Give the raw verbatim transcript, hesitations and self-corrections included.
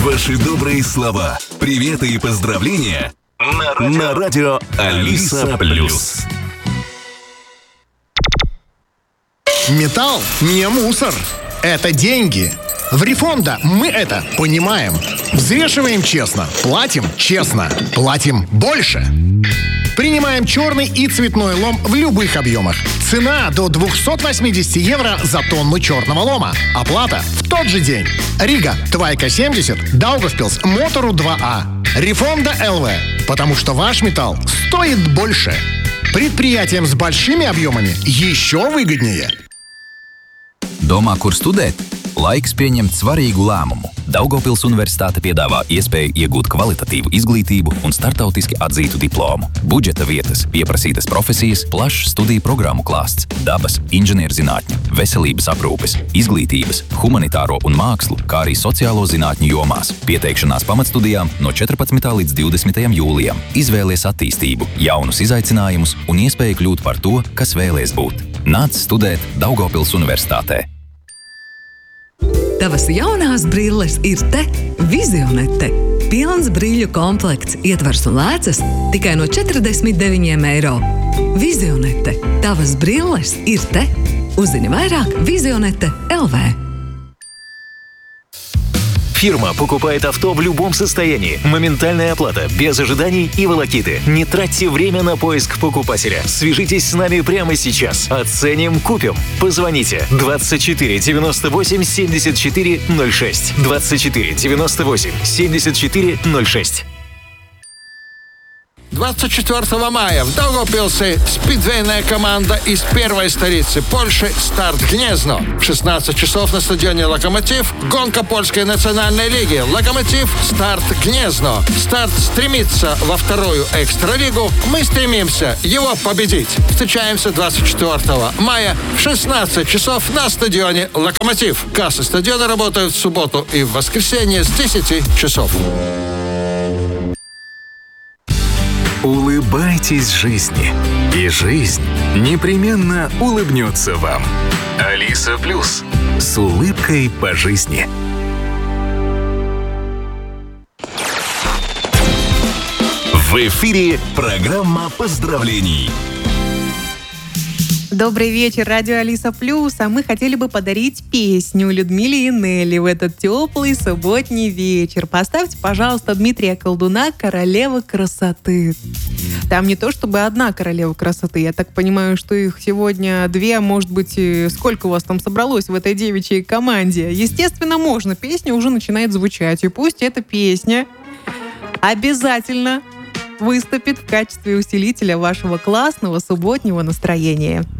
Ваши добрые слова, приветы и поздравления на радио, на радио Алиса Плюс. Металл не мусор. Это деньги. В Рифонда мы это понимаем. Взвешиваем честно, платим честно, платим больше. Принимаем черный и цветной лом в любых объемах. Цена до двести восемьдесят евро за тонну черного лома. Оплата в тот же день. Рига, Твайка семьдесят, Даугавпилс, Мотору два А. Рифонда эл ви. Потому что ваш металл стоит больше. Предприятиям с большими объемами еще выгоднее. Domā, kur studēt? Laiks pieņemt svarīgu lēmumu. Daugavpils Universitāte piedāvā iespēju iegūt kvalitatīvu izglītību un startautiski atzītu diplomu. Budžeta vietas, pieprasītas profesijas, plašs studiju programmu klāsts, dabas, inženierzinātņu, veselības aprūpes, izglītības, humanitāro un mākslu, kā arī sociālo zinātņu jomās. Pieteikšanās pamatstudijām no četrpadsmitā līdz divdesmitajam jūlijam. Izvēlies attīstību, jaunus izaicinājumus un iespēju kļūt par to, kas vēlies būt. Nāc studēt Daugavpils Universitātē. Tavas jaunās brilles ir te, Vizionete. Pilns brīļu komplekts, ietvers un lēcas tikai no četrdesmit deviņiem eiro. Vizionete. Tavas brilles ir te. Uzzini vairāk Vizionete точка эл ви. Фирма покупает авто в любом состоянии. Моментальная оплата, без ожиданий и волокиты. Не тратьте время на поиск покупателя. Свяжитесь с нами прямо сейчас. Оценим, купим. Позвоните двадцать четыре девяносто восемь семьдесят четыре ноль шесть. двадцать четыре девяносто восемь семьдесят четыре ноль шесть. двадцать четвёртого мая в Даугавпилсе спидвейная команда из первой столицы Польши «Старт Гнездно». В шестнадцать часов на стадионе «Локомотив» гонка польской национальной лиги. «Локомотив» «Старт Гнездно». «Старт» стремится во вторую экстралигу. Мы стремимся его победить. Встречаемся двадцать четвёртого мая в шестнадцать часов на стадионе «Локомотив». Кассы стадиона работают в субботу и в воскресенье с десяти часов. Улыбайтесь жизни, и жизнь непременно улыбнется вам. Алиса Плюс. С улыбкой по жизни. В эфире программа поздравлений. Добрый вечер, радио Алиса Плюс, а мы хотели бы подарить песню Людмиле и Нелли в этот теплый субботний вечер. Поставьте, пожалуйста, Дмитрия Колдуна «Королева красоты». Там не то чтобы одна королева красоты, я так понимаю, что их сегодня две, может быть, сколько у вас там собралось в этой девичьей команде. Естественно, можно, песня уже начинает звучать, и пусть эта песня обязательно выступит в качестве усилителя вашего классного субботнего настроения.